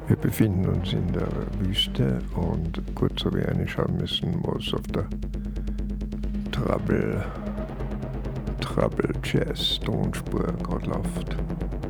Wir befinden uns in der Wüste und kurz habe ich reinschauen müssen, was auf der Trouble Jazz Tonspur gerade läuft.